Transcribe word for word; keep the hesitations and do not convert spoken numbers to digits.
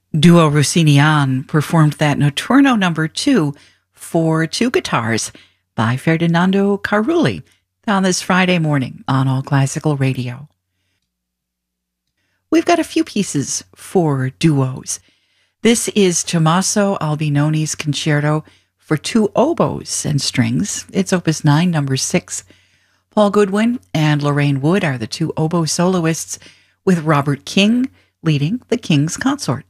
Duo Rossinian performed that Notturno number two for two guitars by Ferdinando Carulli on this Friday morning on All Classical Radio. We've got a few pieces for duos. This is Tommaso Albinoni's concerto for two oboes and strings. It's Opus nine, number six. Paul Goodwin and Lorraine Wood are the two oboe soloists, with Robert King leading the King's Consort.